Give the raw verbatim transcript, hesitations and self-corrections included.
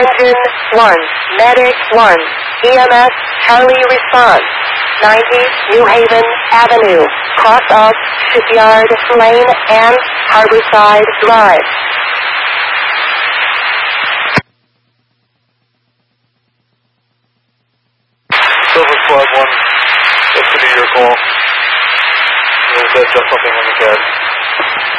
Engine one, Medic one, E M S Charlie response. ninety New Haven Avenue, cross of Shipyard Lane and Harborside Drive. Silver Squad one, listening to your call. There's just something on the C A D.